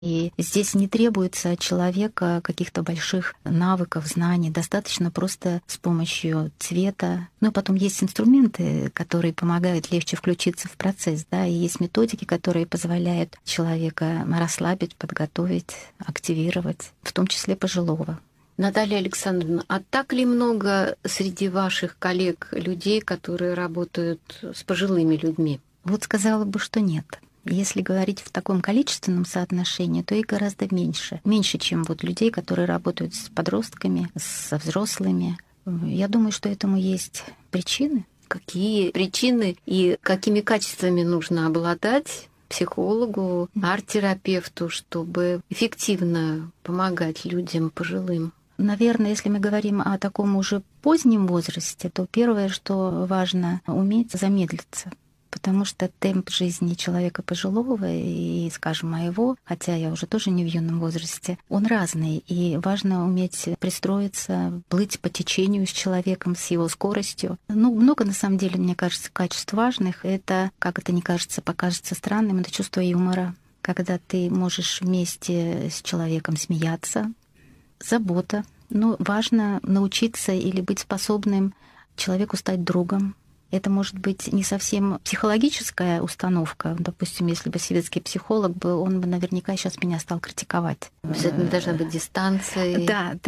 И здесь не требуется от человека каких-то больших навыков, знаний. Достаточно просто с помощью цвета. Ну, и потом есть инструменты, которые помогают легче включиться в процесс, да, и есть методики, которые позволяют человека расслабить, подготовить, активировать, в том числе пожилого. Наталья Александровна, а так ли много среди ваших коллег людей, которые работают с пожилыми людьми? Вот сказала бы, что нет. Если говорить в таком количественном соотношении, то их гораздо меньше. Меньше, чем вот людей, которые работают с подростками, со взрослыми. Я думаю, что этому есть причины. Какие причины и какими качествами нужно обладать психологу, арт-терапевту, чтобы эффективно помогать людям пожилым? Наверное, если мы говорим о таком уже позднем возрасте, то первое, что важно, уметь замедлиться. Потому что темп жизни человека пожилого и, скажем, моего, хотя я уже тоже не в юном возрасте, он разный. И важно уметь пристроиться, плыть по течению с человеком, с его скоростью. Ну, много, на самом деле, мне кажется, качеств важных. Это, как это не кажется, покажется странным, это чувство юмора. Когда ты можешь вместе с человеком смеяться, забота. Ну, важно научиться или быть способным человеку стать другом. Это может быть не совсем психологическая установка. Допустим, если бы советский психолог был, он бы наверняка сейчас меня стал критиковать. Обязательно должна быть дистанция.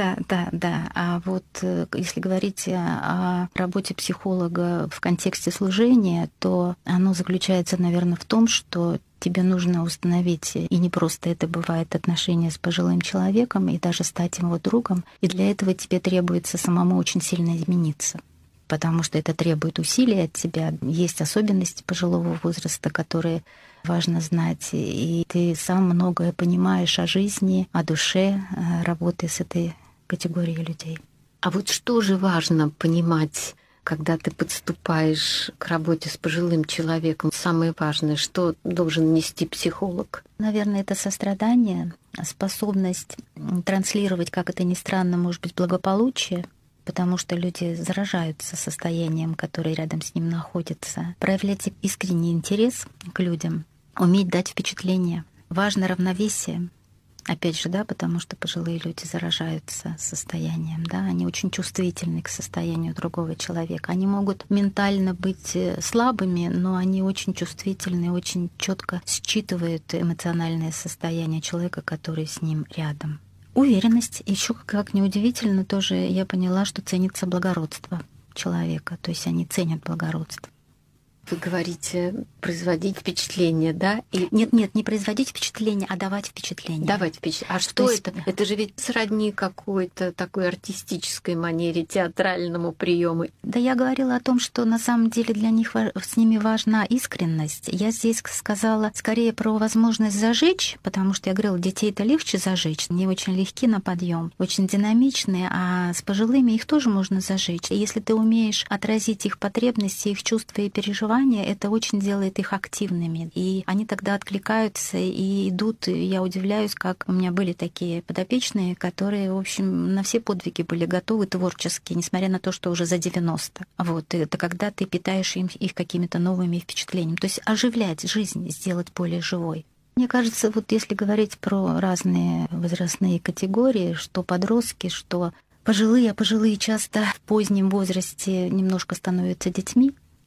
Да. А вот если говорить о работе психолога в контексте служения, то оно заключается, наверное, в том, что тебе нужно установить, и не просто это бывает, отношения с пожилым человеком, и даже стать его другом. И для этого тебе требуется самому очень сильно измениться, потому что это требует усилий от тебя. Есть особенности пожилого возраста, которые важно знать, и ты сам многое понимаешь о жизни, о душе, работы с этой категорией людей. А вот что же важно понимать, когда ты подступаешь к работе с пожилым человеком? Самое важное, что должен нести психолог? Наверное, это сострадание, способность транслировать, как это ни странно, может быть, благополучие, потому что люди заражаются состоянием, которое рядом с ним находится. Проявлять искренний интерес к людям, уметь дать впечатление. Важно равновесие. Опять же, да, потому что пожилые люди заражаются состоянием, да, они очень чувствительны к состоянию другого человека. Они могут ментально быть слабыми, но они очень чувствительны, очень четко считывают эмоциональное состояние человека, который с ним рядом. Уверенность. Еще, как неудивительно, тоже я поняла, что ценится благородство человека. То есть они ценят благородство. Вы говорите, производить впечатление, да? Нет, не производить впечатление, а давать впечатление. Давать впечатление. А что это? Это же ведь сродни какой-то такой артистической манере, театральному приему. Да, я говорила о том, что на самом деле для них с ними важна искренность. Я здесь сказала скорее про возможность зажечь, потому что я говорила, детей-то легче зажечь, они очень легки на подъем, очень динамичные, а с пожилыми их тоже можно зажечь. И если ты умеешь отразить их потребности, их чувства и переживания, это очень делает их активными. И они тогда откликаются и идут. Я удивляюсь, как у меня были такие подопечные, которые, в общем, на все подвиги были готовы творчески, несмотря на то, что уже за 90. Вот. Это когда ты питаешь их какими-то новыми впечатлениями. То есть оживлять жизнь, сделать более живой. Мне кажется, вот если говорить про разные возрастные категории, что подростки, что пожилые, а пожилые часто в позднем возрасте немножко становятся детьми,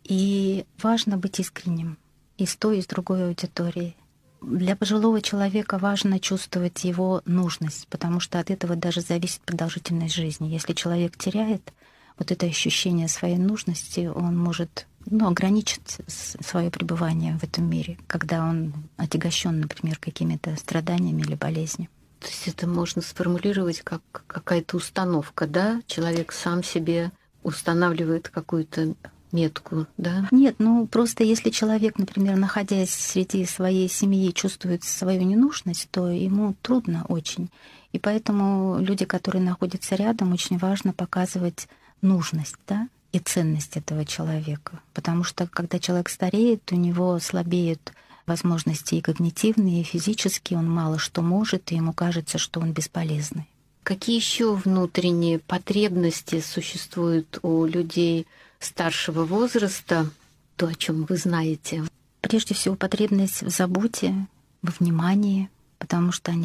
и важно быть искренним и с той, и с другой аудиторией. Для пожилого человека важно чувствовать его нужность, потому что от этого даже зависит продолжительность жизни. Если человек теряет вот это ощущение своей нужности, он может ограничить свое пребывание в этом мире, когда он отягощен, например, какими-то страданиями или болезнью. То есть это можно сформулировать как какая-то установка, да? Человек сам себе устанавливает какую-то метку, да? Нет, просто если человек, например, находясь среди своей семьи, чувствует свою ненужность, то ему трудно очень. И поэтому люди, которые находятся рядом, очень важно показывать нужность, да, и ценность этого человека. Потому что когда человек стареет, у него слабеют возможности и когнитивные, и физические, он мало что может, и ему кажется, что он бесполезный. Какие еще внутренние потребности существуют у людей старшего возраста, то, о чем вы знаете? Прежде всего, потребность в заботе, во внимании, потому что они